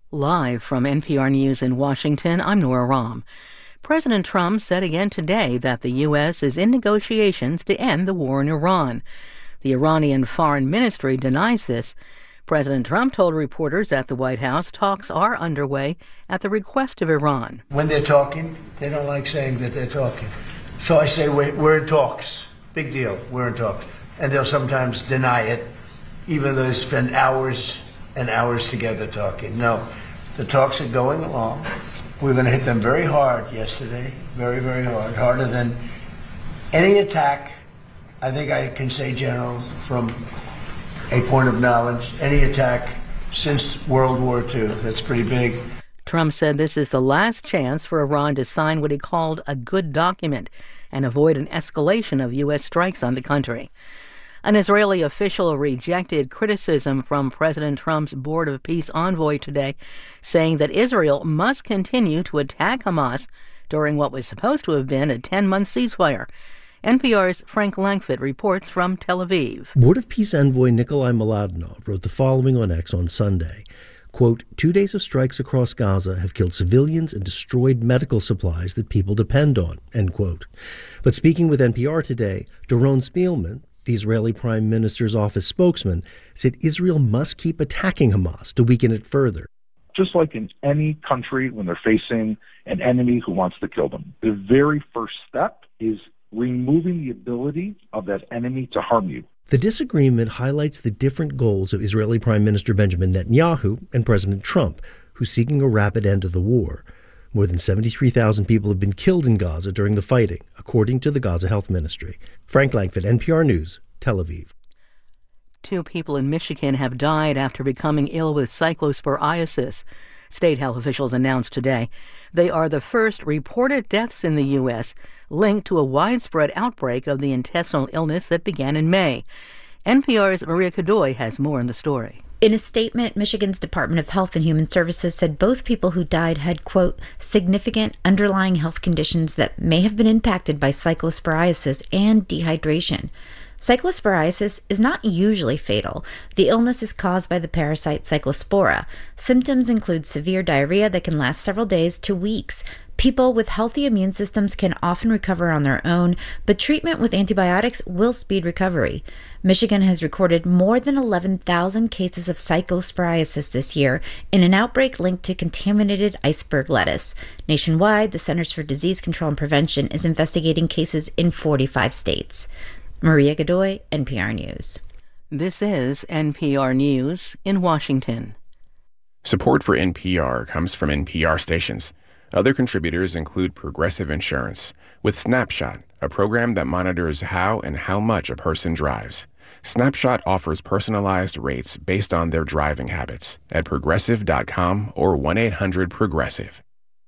Live from NPR News in Washington, I'm Nora Rahm. President Trump said again today that the U.S. is in negotiations to end the war in Iran. The Iranian Foreign Ministry denies this. President Trump told reporters at the White House talks are underway at the request of Iran. When they're talking, they don't like saying that they're talking. So I say, we're in talks. Big deal, we're in talks. And they'll sometimes deny it, even though they spend hours and hours together talking. No, the talks are going along. We're going to hit them very hard yesterday, very, very hard, harder than any attack. I think I can say, General, from a point of knowledge, any attack since World War II. That's pretty big. Trump said this is the last chance for Iran to sign what he called a good document and avoid an escalation of U.S. strikes on the country. An Israeli official rejected criticism from President Trump's Board of Peace envoy today, saying that Israel must continue to attack Hamas during what was supposed to have been a 10-month ceasefire. NPR's Frank Langfitt reports from Tel Aviv. Board of Peace envoy Nikolai Mladenov wrote the following on X on Sunday. Quote, 2 days of strikes across Gaza have killed civilians and destroyed medical supplies that people depend on, end quote. But speaking with NPR today, Doron Spielman, the Israeli Prime Minister's office spokesman, said Israel must keep attacking Hamas to weaken it further. Just like in any country when they're facing an enemy who wants to kill them, the very first step is removing the ability of that enemy to harm you. The disagreement highlights the different goals of Israeli Prime Minister Benjamin Netanyahu and President Trump, who's seeking a rapid end to the war. More than 73,000 people have been killed in Gaza during the fighting, according to the Gaza Health Ministry. Frank Langfitt, NPR News, Tel Aviv. 2 people in Michigan have died after becoming ill with cyclosporiasis. State health officials announced today they are the first reported deaths in the U.S. linked to a widespread outbreak of the intestinal illness that began in May. NPR's Maria Godoy has more on the story. In a statement, Michigan's Department of Health and Human Services said both people who died had, quote, significant underlying health conditions that may have been impacted by cyclosporiasis and dehydration. Cyclosporiasis is not usually fatal. The illness is caused by the parasite Cyclospora. Symptoms include severe diarrhea that can last several days to weeks. People with healthy immune systems can often recover on their own, but treatment with antibiotics will speed recovery. Michigan has recorded more than 11,000 cases of cyclosporiasis this year in an outbreak linked to contaminated iceberg lettuce. Nationwide, the Centers for Disease Control and Prevention is investigating cases in 45 states. Maria Godoy, NPR News. This is NPR News in Washington. Support for NPR comes from NPR stations. Other contributors include Progressive Insurance, with Snapshot, a program that monitors how and how much a person drives. Snapshot offers personalized rates based on their driving habits at progressive.com or 1-800-PROGRESSIVE.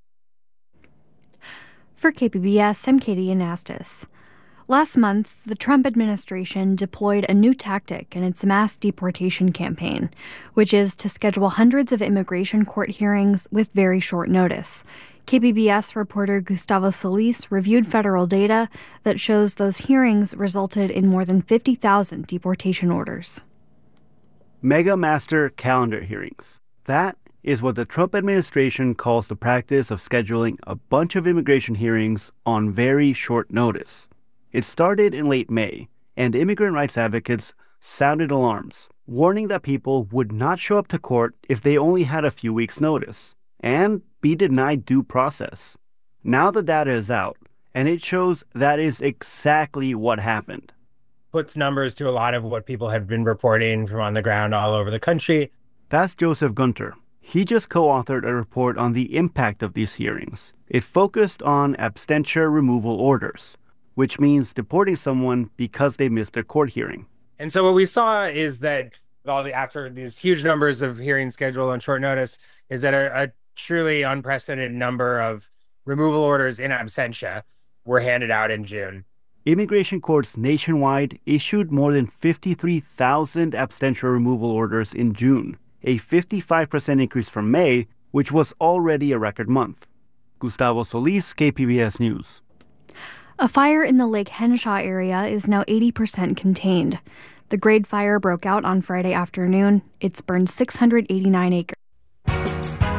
For KPBS, I'm Katie Anastas. Last month, the Trump administration deployed a new tactic in its mass deportation campaign, which is to schedule hundreds of immigration court hearings with very short notice. KPBS reporter Gustavo Solis reviewed federal data that shows those hearings resulted in more than 50,000 deportation orders. Mega master calendar hearings. That is what the Trump administration calls the practice of scheduling a bunch of immigration hearings on very short notice. It started in late May, and immigrant rights advocates sounded alarms, warning that people would not show up to court if they only had a few weeks' notice, and be denied due process. Now the data is out, and it shows that is exactly what happened. Puts numbers to a lot of what people have been reporting from on the ground all over the country. That's Joseph Gunter. He just co-authored a report on the impact of these hearings. It focused on absentia removal orders, which means deporting someone because they missed their court hearing. And so what we saw is that after these huge numbers of hearings scheduled on short notice, is that a truly unprecedented number of removal orders in absentia were handed out in June. Immigration courts nationwide issued more than 53,000 absentia removal orders in June, a 55% increase from May, which was already a record month. Gustavo Solis, KPBS News. A fire in the Lake Henshaw area is now 80% contained. The Grade Fire broke out on Friday afternoon. It's burned 689 acres.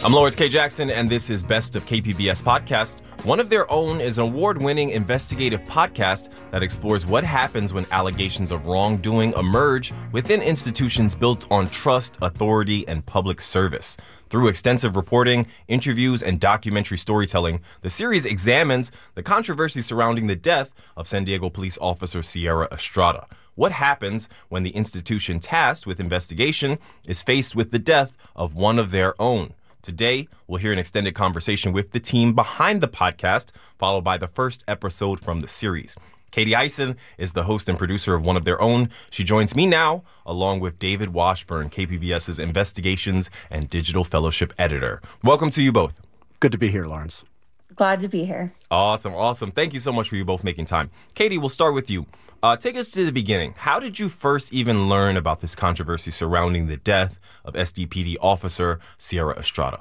I'm Lawrence K. Jackson, and this is Best of KPBS Podcast. One of Their Own is an award-winning investigative podcast that explores what happens when allegations of wrongdoing emerge within institutions built on trust, authority, and public service. Through extensive reporting, interviews, and documentary storytelling, the series examines the controversy surrounding the death of San Diego police officer Sierra Estrada. What happens when the institution tasked with investigation is faced with the death of one of their own? Today, we'll hear an extended conversation with the team behind the podcast, followed by the first episode from the series. Katie Eisen is the host and producer of One of Their Own. She joins me now, along with David Washburn, KPBS's Investigations and Digital Fellowship Editor. Welcome to you both. Good to be here, Lawrence. Glad to be here. Awesome. Thank you so much for you both making time. Katie, we'll start with you. Take us to the beginning. How did you first even learn about this controversy surrounding the death of SDPD officer Sierra Estrada?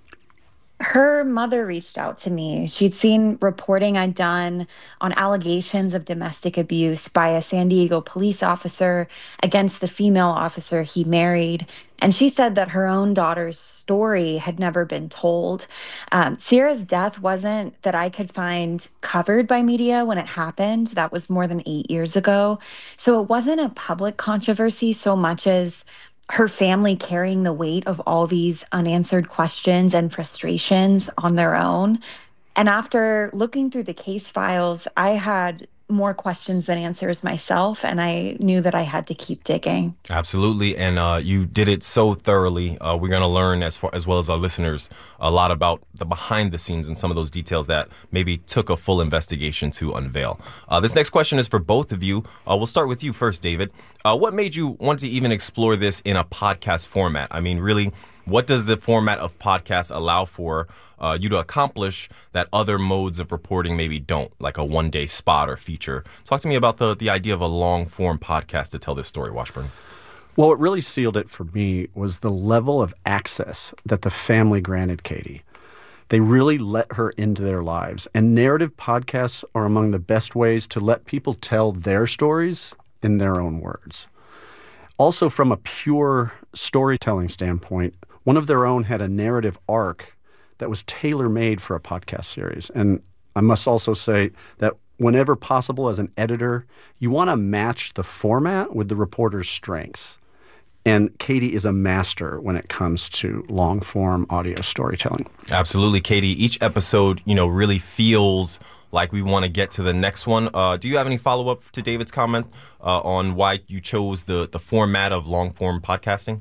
Her mother reached out to me. She'd seen reporting I'd done on allegations of domestic abuse by a San Diego police officer against the female officer he married. And she said that her own daughter's story had never been told. Sierra's death wasn't that I could find covered by media when it happened. That was more than 8 years ago. So it wasn't a public controversy so much as her family carrying the weight of all these unanswered questions and frustrations on their own. And after looking through the case files, I had more questions than answers myself, and I knew that I had to keep digging. Absolutely, and you did it so thoroughly. We're going to learn, as well as our listeners, a lot about the behind the scenes and some of those details that maybe took a full investigation to unveil. This next question is for both of you. We'll start with you first, David. What made you want to even explore this in a podcast format? I mean, really, what does the format of podcasts allow for you to accomplish that other modes of reporting maybe don't, like a one-day spot or feature? Talk to me about the idea of a long-form podcast to tell this story, Washburn. Well, what really sealed it for me was the level of access that the family granted Katie. They really let her into their lives. And narrative podcasts are among the best ways to let people tell their stories in their own words. Also, from a pure storytelling standpoint, One of Their Own had a narrative arc that was tailor-made for a podcast series. And I must also say that whenever possible as an editor, you want to match the format with the reporter's strengths. And Katie is a master when it comes to long-form audio storytelling. Absolutely, Katie. Each episode, really feels like we want to get to the next one. Do you have any follow-up to David's comment on why you chose the format of long-form podcasting?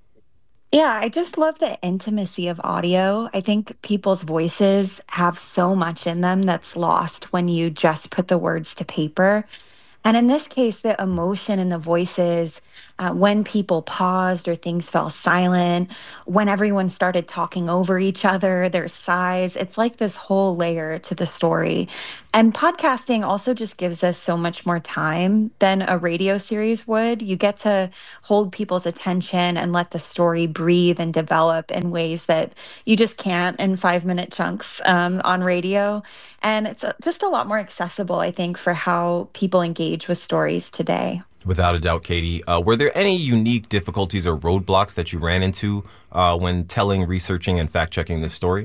Yeah, I just love the intimacy of audio. I think people's voices have so much in them that's lost when you just put the words to paper. And in this case, the emotion in the voices, when people paused or things fell silent, when everyone started talking over each other, their sighs, it's like this whole layer to the story. And podcasting also just gives us so much more time than a radio series would. You get to hold people's attention and let the story breathe and develop in ways that you just can't in 5-minute chunks on radio. And it's just a lot more accessible, I think, for how people engage with stories today. Without a doubt, Katie. Were there any unique difficulties or roadblocks that you ran into when telling, researching, and fact-checking this story?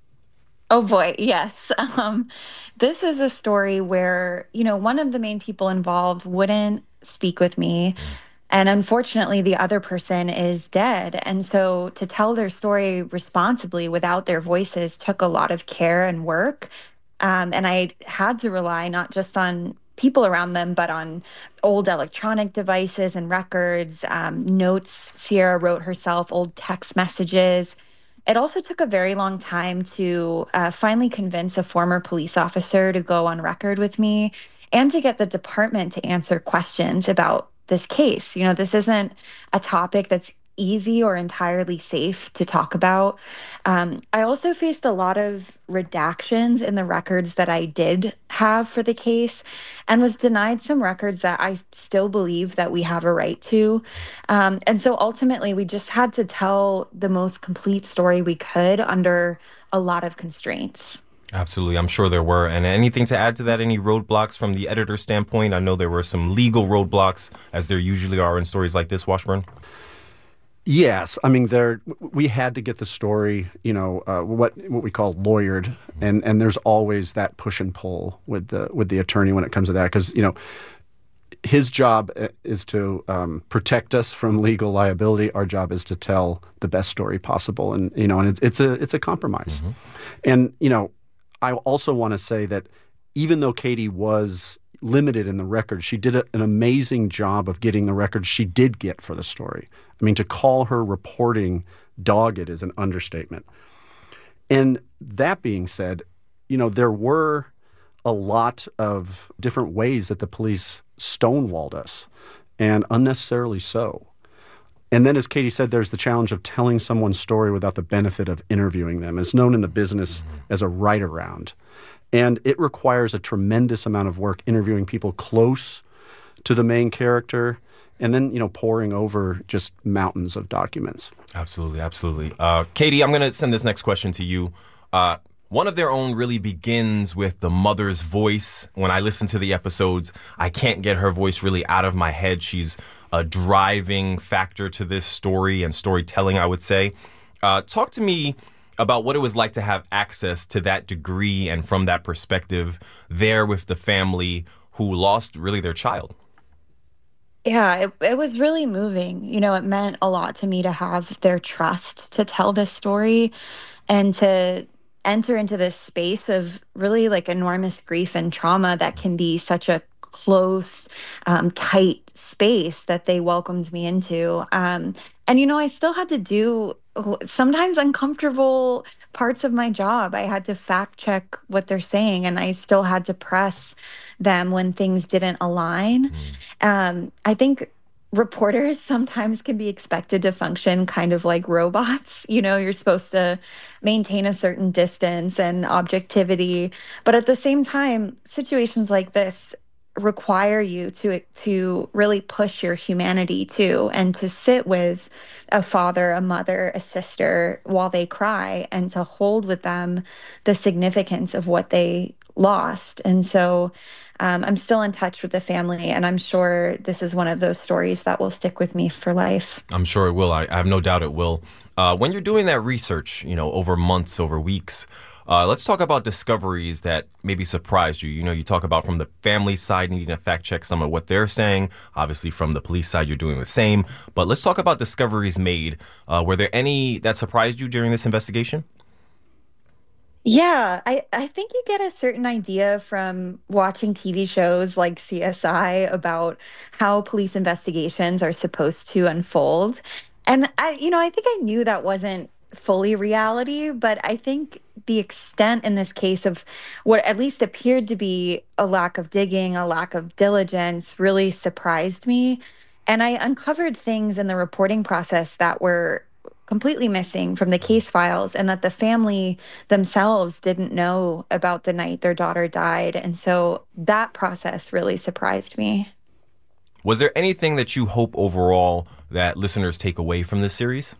Oh boy, yes. This is a story where, one of the main people involved wouldn't speak with me. And unfortunately, the other person is dead. And so to tell their story responsibly without their voices took a lot of care and work. And I had to rely not just on people around them, but on old electronic devices and records, notes Sierra wrote herself, old text messages. It also took a very long time to finally convince a former police officer to go on record with me and to get the department to answer questions about this case. This isn't a topic that's easy or entirely safe to talk about. I also faced a lot of redactions in the records that I did have for the case and was denied some records that I still believe that we have a right to. And so ultimately, we just had to tell the most complete story we could under a lot of constraints. Absolutely. I'm sure there were. And anything to add to that? Any roadblocks from the editor's standpoint? I know there were some legal roadblocks, as there usually are in stories like this, Washburn. Yes, I mean we had to get the story, what we call lawyered, and there's always that push and pull with the attorney when it comes to that, because his job is to protect us from legal liability. Our job is to tell the best story possible, and it's a compromise. And I also want to say that even though Katie was limited in the record, she did an amazing job of getting the records she did get for the story. I mean, to call her reporting dogged is an understatement. And that being said, there were a lot of different ways that the police stonewalled us, and unnecessarily so. And then, as Katie said, there's the challenge of telling someone's story without the benefit of interviewing them. It's known in the business as a write-around. And it requires a tremendous amount of work interviewing people close to the main character, and then, poring over just mountains of documents. Absolutely, absolutely. Katie, I'm going to send this next question to you. One of Their Own really begins with the mother's voice. When I listen to the episodes, I can't get her voice really out of my head. She's a driving factor to this story and storytelling, I would say. Talk to me about what it was like to have access to that degree and from that perspective there with the family who lost really their child. Yeah, it was really moving. It meant a lot to me to have their trust to tell this story and to enter into this space of really like enormous grief and trauma that can be such a close, tight space that they welcomed me into. And I still had to do sometimes uncomfortable parts of my job. I had to fact check what they're saying, and I still had to press them when things didn't align. I think reporters sometimes can be expected to function kind of like robots. You're supposed to maintain a certain distance and objectivity. But at the same time, situations like this require you to really push your humanity too, and to sit with a father, a mother, a sister while they cry, and to hold with them the significance of what they lost. And so I'm still in touch with the family, and I'm sure this is one of those stories that will stick with me for life. I'm sure it will. I have no doubt it will. When you're doing that research, over months, over weeks, let's talk about discoveries that maybe surprised you. You talk about from the family side needing to fact check some of what they're saying. Obviously, from the police side, you're doing the same. But let's talk about discoveries made. Were there any that surprised you during this investigation? Yeah, I think you get a certain idea from watching TV shows like CSI about how police investigations are supposed to unfold. And I think I knew that wasn't fully reality, but I think the extent in this case of what at least appeared to be a lack of digging, a lack of diligence really surprised me. And I uncovered things in the reporting process that were completely missing from the case files, and that the family themselves didn't know about the night their daughter died. And so that process really surprised me. Was there anything that you hope overall that listeners take away from this series?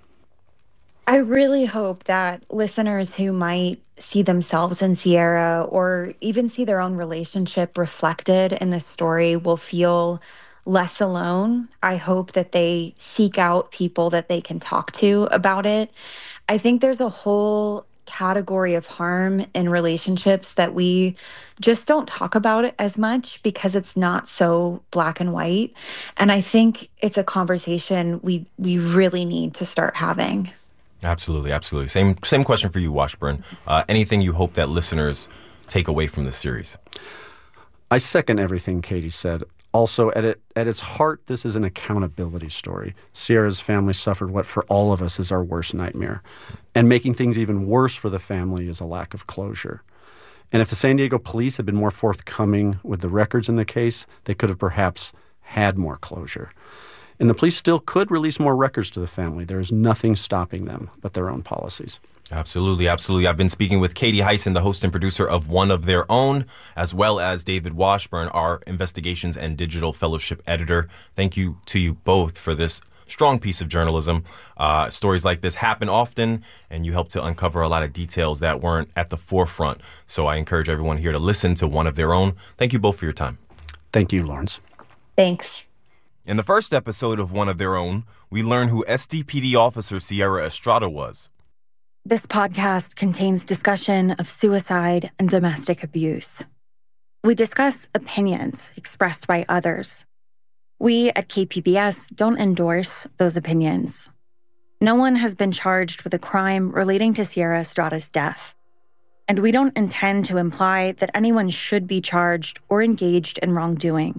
I really hope that listeners who might see themselves in Sierra, or even see their own relationship reflected in the story, will feel less alone. I hope that they seek out people that they can talk to about it. I think there's a whole category of harm in relationships that we just don't talk about it as much because it's not so black and white. And I think it's a conversation we really need to start having. Absolutely, absolutely. Same question for you, Washburn. Anything you hope that listeners take away from this series? I second everything Katie said. Also, at its heart, this is an accountability story. Sierra's family suffered what for all of us is our worst nightmare. And making things even worse for the family is a lack of closure. And if the San Diego police had been more forthcoming with the records in the case, they could have perhaps had more closure. And the police still could release more records to the family. There is nothing stopping them but their own policies. Absolutely, absolutely. I've been speaking with Katie Hyson, the host and producer of One of Their Own, as well as David Washburn, our Investigations and Digital Fellowship editor. Thank you to you both for this strong piece of journalism. Stories like this happen often, and you help to uncover a lot of details that weren't at the forefront. So I encourage everyone here to listen to One of Their Own. Thank you both for your time. Thank you, Lawrence. Thanks. In the first episode of One of Their Own, we learn who SDPD officer Sierra Estrada was. This podcast contains discussion of suicide and domestic abuse. We discuss opinions expressed by others. We at KPBS don't endorse those opinions. No one has been charged with a crime relating to Sierra Estrada's death. And we don't intend to imply that anyone should be charged or engaged in wrongdoing.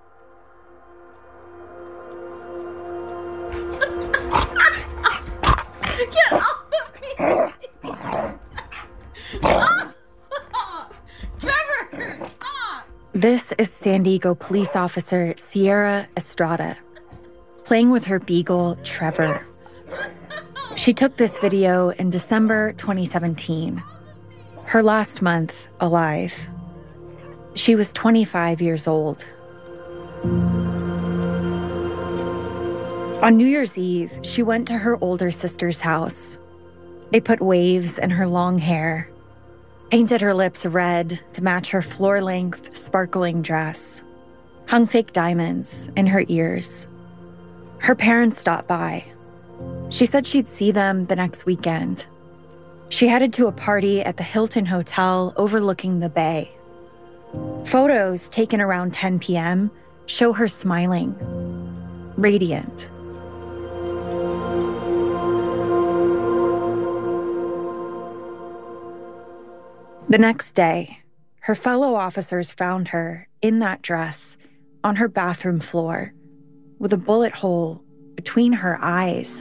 Get off of me! Trevor, stop! This is San Diego police officer Sierra Estrada, playing with her beagle, Trevor. She took this video in December 2017, her last month alive. She was 25 years old. On New Year's Eve, she went to her older sister's house. They put waves in her long hair, painted her lips red to match her floor-length, sparkling dress, hung fake diamonds in her ears. Her parents stopped by. She said she'd see them the next weekend. She headed to a party at the Hilton Hotel overlooking the bay. Photos taken around 10 p.m. show her smiling, radiant. The next day, her fellow officers found her in that dress on her bathroom floor with a bullet hole between her eyes.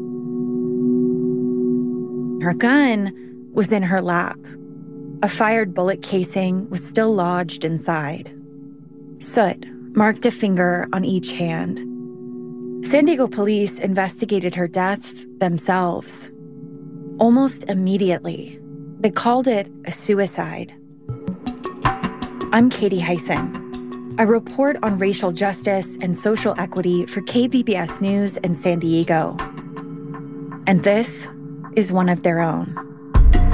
Her gun was in her lap. A fired bullet casing was still lodged inside. Soot marked a finger on each hand. San Diego police investigated her death themselves. Almost immediately, they called it a suicide. I'm Katie Hyson. I report on racial justice and social equity for KPBS News in San Diego. And this is one of their own.